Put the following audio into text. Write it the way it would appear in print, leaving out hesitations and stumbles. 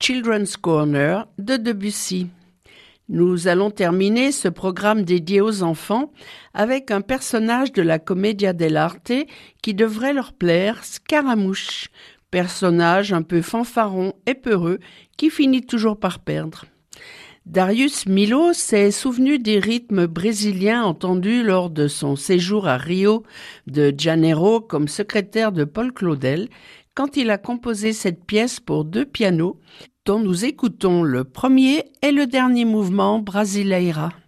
Children's Corner de Debussy. Nous allons terminer ce programme dédié aux enfants avec un personnage de la Commedia dell'arte qui devrait leur plaire, Scaramouche, personnage un peu fanfaron et peureux qui finit toujours par perdre. Darius Milhaud s'est souvenu des rythmes brésiliens entendus lors de son séjour à Rio de Janeiro comme secrétaire de Paul Claudel quand il a composé cette pièce pour 2 pianos dont nous écoutons le premier et le dernier mouvement Brasileira.